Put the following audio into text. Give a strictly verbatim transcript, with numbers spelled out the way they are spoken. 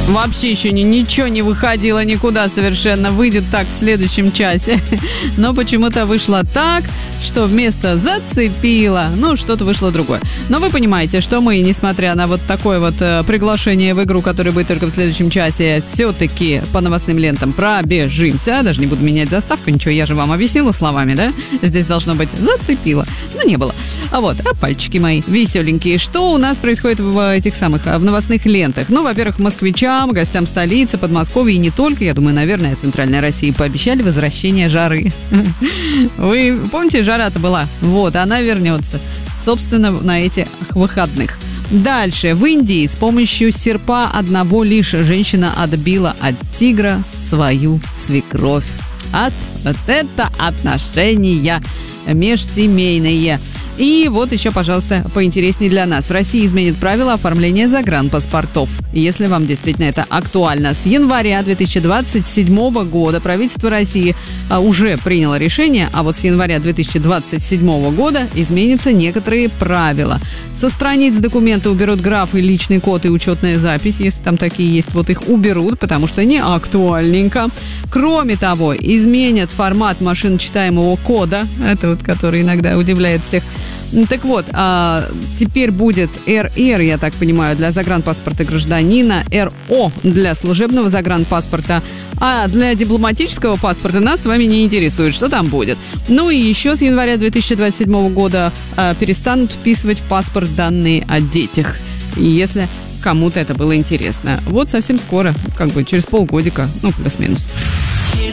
Вообще еще ни, ничего не выходило никуда совершенно. Выйдет так в следующем часе. Но почему-то вышло так, что вместо «зацепило», ну, что-то вышло другое. Но вы понимаете, что мы, несмотря на вот такое вот э, приглашение в игру, которое будет только в следующем часе, все-таки по новостным лентам пробежимся. Даже не буду менять заставку, ничего, я же вам объяснила словами, да? Здесь должно быть «зацепило». Но не было. А вот, а пальчики мои веселенькие. Что у нас происходит в этих самых, в новостных лентах? Ну, во-первых, москвичам, гостям столицы, Подмосковья и не только, я думаю, наверное, Центральной России пообещали возвращение жары. Вы помните, жара-то была? Вот, она вернется. Собственно, на этих выходных. Дальше. В Индии с помощью серпа одного лишь женщина отбила от тигра свою свекровь. От вот это отношения межсемейные. И вот еще, пожалуйста, поинтереснее для нас. В России изменят правила оформления загранпаспортов. Если вам действительно это актуально. С января две тысячи двадцать седьмого года правительство России уже приняло решение, а вот с января две тысячи двадцать седьмого года изменятся некоторые правила. Со страниц документа уберут графы личный код и учетная запись. Если там такие есть, вот их уберут, потому что не актуальненько. Кроме того, изменят формат машиночитаемого кода. Это вот, который иногда удивляет всех. Так вот, а, теперь будет эр эр, я так понимаю, для загранпаспорта гражданина, эр о для служебного загранпаспорта, а для дипломатического паспорта нас с вами не интересует, что там будет. Ну и еще с января две тысячи двадцать седьмого года а, перестанут вписывать в паспорт данные о детях, если кому-то это было интересно. Вот совсем скоро, как бы через полгодика, ну плюс-минус.